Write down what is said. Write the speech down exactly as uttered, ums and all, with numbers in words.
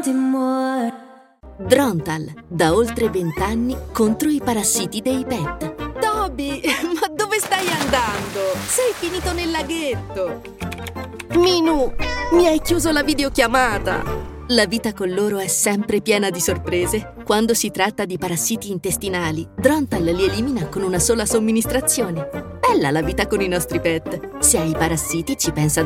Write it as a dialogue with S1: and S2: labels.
S1: wanting more.
S2: Drontal, da oltre vent'anni contro i parassiti dei pet.
S3: Toby, ma dove stai andando? Sei finito nel laghetto.
S2: Minu, mi hai chiuso la videochiamata. La vita con loro è sempre piena di sorprese. Quando si tratta di parassiti intestinali, Drontal li elimina con una sola somministrazione. Bella la vita con i nostri pet. Se hai parassiti ci pensa